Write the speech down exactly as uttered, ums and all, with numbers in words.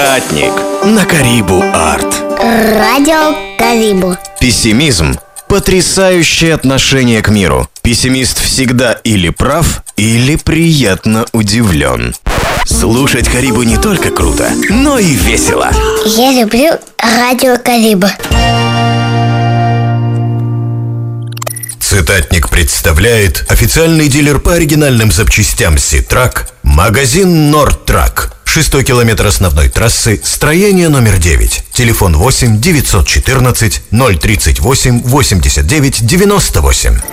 Цитатник на Карибу Арт. Радио Карибу. Пессимизм – потрясающее отношение к миру. Пессимист всегда или прав, или приятно удивлен. Слушать Карибу не только круто, но и весело. Я люблю Радио Карибу. Цитатник представляет официальный дилер по оригинальным запчастям Ситрак, магазин Нордтрак. Шестой километр основной трассы, строение номер девять. Телефон восемь девятьсот четырнадцать ноль тридцать восемь восемьдесят девять девяносто восемь.